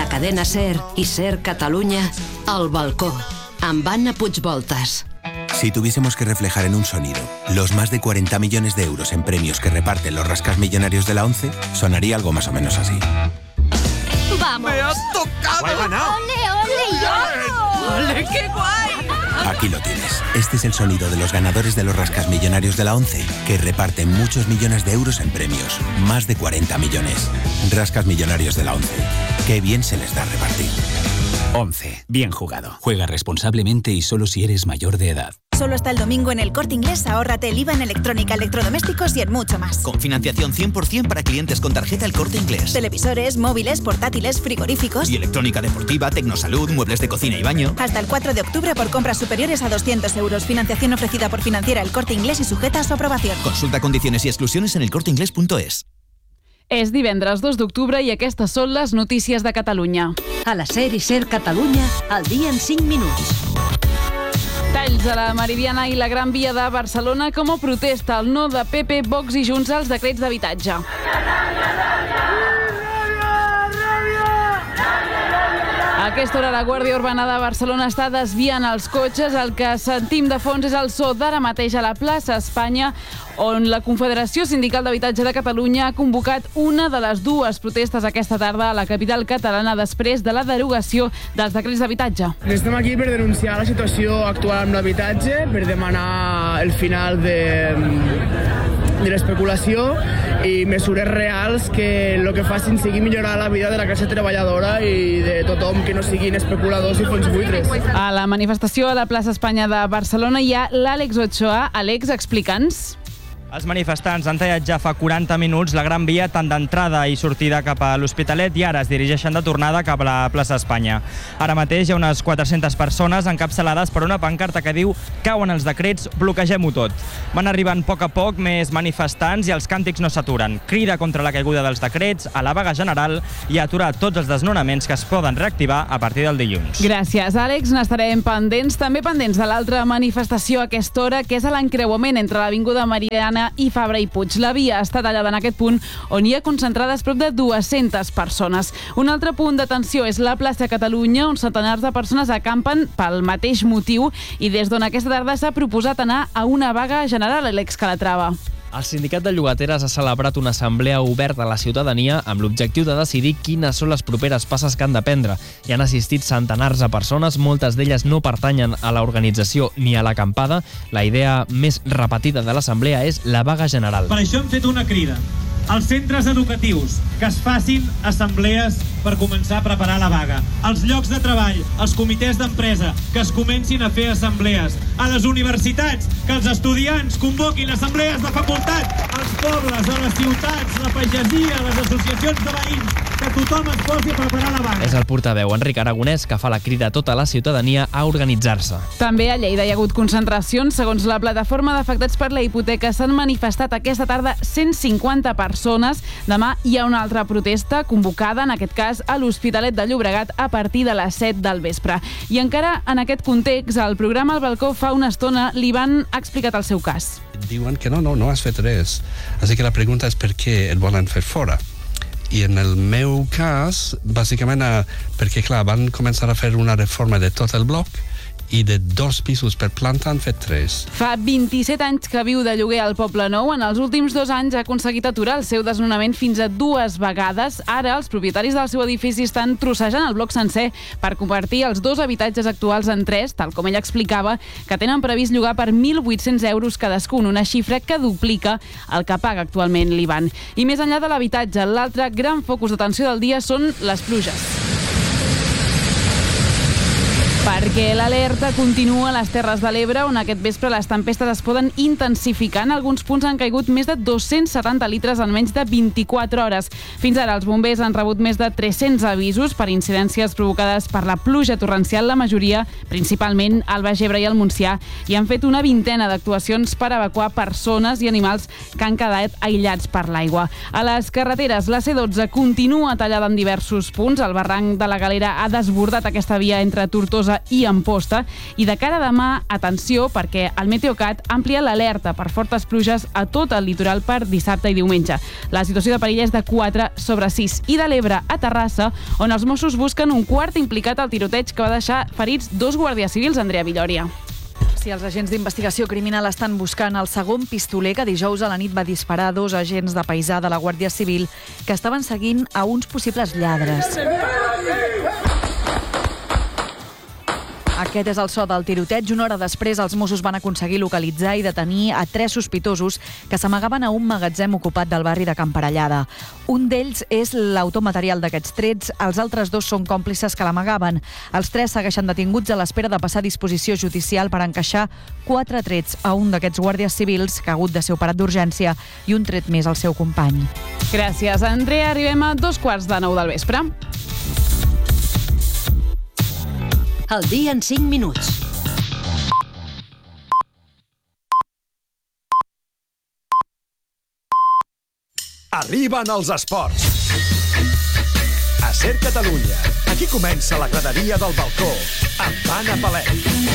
La cadena SER y SER Catalunya, El Balcó, amb Anna Puigvoltas. Si tuviésemos que reflejar en un sonido los más de 40 millones de euros en premios que reparten los rascas millonarios de la ONCE, sonaría algo más o menos así. ¡Vamos! ¡Me has tocado! ¡Lo he ganado! ¡Ole, ole! ¡Ole, qué guay! Aquí lo tienes. Este es el sonido de los ganadores de los rascas millonarios de la ONCE, que reparten muchos millones de euros en premios. Más de 40 millones. Rascas millonarios de la ONCE. Qué bien se les da repartir. 11. Bien jugado. Juega responsablemente y solo si eres mayor de edad. Solo hasta el domingo en El Corte Inglés ahórrate el IVA en electrónica, electrodomésticos y en mucho más. Con financiación 100% para clientes con tarjeta El Corte Inglés. Televisores, móviles, portátiles, frigoríficos. Y electrónica deportiva, tecnosalud, muebles de cocina y baño. Hasta el 4 de octubre por compras superiores a 200 euros. Financiación ofrecida por Financiera El Corte Inglés y sujeta a su aprobación. Consulta condiciones y exclusiones en elcorteinglés.es. És divendres 2 d'octubre i aquestes són les notícies de Catalunya. A la SER i SER Catalunya, al dia en 5 minuts. Talls a la Meridiana i la Gran Via de Barcelona com a protesta al no de PP, Vox i Junts als decrets d'habitatge. A aquesta hora la Guàrdia Urbana de Barcelona està desviant els cotxes. El que sentim de fons és el so d'ara mateix a la plaça Espanya, on la Confederació Sindical d'Habitatge de Catalunya ha convocat una de les dues protestes aquesta tarda a la capital catalana després de la derogació dels decrets d'habitatge. Estem aquí per denunciar la situació actual amb l'habitatge, per demanar el final de l'especulació i mesures reals que el que facin sigui millorar la vida de la classe treballadora i de tothom, que no siguin especuladors i fons buitres. A la manifestació a la plaça Espanya de Barcelona hi ha l'Àlex Ochoa. Àlex, explica'ns. Els manifestants han tallat ja fa 40 minuts la Gran Via tant d'entrada i sortida cap a l'Hospitalet i ara es dirigeixen de tornada cap a la plaça Espanya. Ara mateix hi ha unes 400 persones encapçalades per una pancarta que diu «Cauen els decrets, bloquegem-ho tot». Van arribant a poc més manifestants i els càntics no s'aturen. Crida contra la caiguda dels decrets, a la vaga general i a aturar tots els desnonaments que es poden reactivar a partir del dilluns. Gràcies, Àlex. N'estarem pendents. També pendents de l'altra manifestació a aquesta hora, que és a l'encreuament entre l'Avinguda Meridiana i Fabra i Puig. La via està tallada en aquest punt, on hi ha concentrades prop de 200 persones. Un altre punt d'atenció és la plaça Catalunya, on centenars de persones acampen pel mateix motiu i des d'on aquesta tarda s'ha proposat anar a una vaga general, Àlex Calatrava. El Sindicat de Llogateres ha celebrat una assemblea oberta a la ciutadania amb l'objectiu de decidir quines són les properes passes que han de prendre. Hi han assistit centenars de persones, moltes d'elles no pertanyen a l'organització ni a l'acampada. La idea més repetida de l'assemblea és la vaga general. Per això hem fet una crida als centres educatius que es facin assemblees per començar a preparar la vaga. Als llocs de treball, als comitès d'empresa, que es comencin a fer assemblees. A les universitats, que els estudiants convoquin assemblees de facultat. Als pobles, a les ciutats, la pagesia, les associacions de veïns, que tothom es posi a preparar la vaga. És el portaveu Enric Aragonès que fa la crida a tota la ciutadania a organitzar-se. També a Lleida hi ha hagut concentracions. Segons la plataforma d'afectats per la hipoteca, s'han manifestat aquesta tarda 150 persones. Demà hi ha una altra protesta convocada, en aquest cas a l'Hospitalet de Llobregat, a partir de les 7 del vespre. I encara en aquest context, al programa El Balcó fa una estona li van explicat el seu cas. Diuen que no has fet res. Així que la pregunta és per què et volen fer fora. I en el meu cas, bàsicament, perquè clar, van començar a fer una reforma de tot el bloc i de 2 pisos per planta han fet 3. Fa 27 anys que viu de lloguer al Poble Nou. En els últims 2 anys ha aconseguit aturar el seu desnonament fins a 2 vegades. Ara els propietaris del seu edifici estan trossejant el bloc sencer per convertir els 2 habitatges actuals en 3, tal com ell explicava, que tenen previst llogar per 1.800 euros cadascun, una xifra que duplica el que paga actualment l'Ivan. I més enllà de l'habitatge, l'altre gran focus d'atenció del dia són les pluges. Perquè l'alerta continua a les Terres de l'Ebre, on aquest vespre les tempestes es poden intensificar. En alguns punts han caigut més de 270 litres en menys de 24 hores. Fins ara els bombers han rebut més de 300 avisos per incidències provocades per la pluja torrencial, la majoria principalment al Baix Ebre i al Montsià, i han fet una vintena d'actuacions per evacuar persones i animals que han quedat aïllats per l'aigua. A les carreteres, la C12 continua tallada en diversos punts. El barranc de la Galera ha desbordat aquesta via entre Tortosa Tortosa i Amposta. I de cara a demà, atenció, perquè el Meteocat amplia l'alerta per fortes pluges a tot el litoral per dissabte i diumenge. La situació de perill és de 4/6. I de l'Ebre a Terrassa, on els Mossos busquen un quart implicat al tiroteig que va deixar ferits 2 guàrdies civils, Andrea Villòria. Sí, els agents d'investigació criminal estan buscant el segon pistoler que dijous a la nit va disparar 2 agents de paisà de la Guàrdia Civil que estaven seguint a uns possibles lladres. Aquest és el so del tiroteig. Una hora després, els Mossos van aconseguir localitzar i detenir a 3 sospitosos que s'amagaven a un magatzem ocupat del barri de Camparellada. Un d'ells és l'autor material d'aquests trets, els altres 2 són còmplices que l'amagaven. Els 3 segueixen detinguts a l'espera de passar a disposició judicial per encaixar 4 trets a un d'aquests guàrdies civils que ha hagut de ser operat d'urgència i un tret més al seu company. Gràcies, Andrea. Arribem a 9:15 del vespre. El dia en 5 minuts. Arriben els esports. A Ser Catalunya. Aquí comença la graderia del balcó amb Anna Palet.